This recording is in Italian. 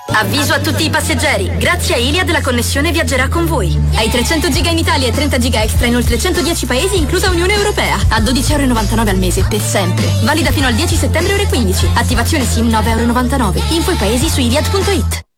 Avviso a tutti i passeggeri, grazie a Iliad la connessione viaggerà con voi. Hai 300 giga in Italia e 30 giga extra in oltre 110 paesi, inclusa Unione Europea. A 12,99 € al mese, per sempre. Valida fino al 10 settembre ore 15. Attivazione SIM 9,99 €. Info i paesi su iliad.it.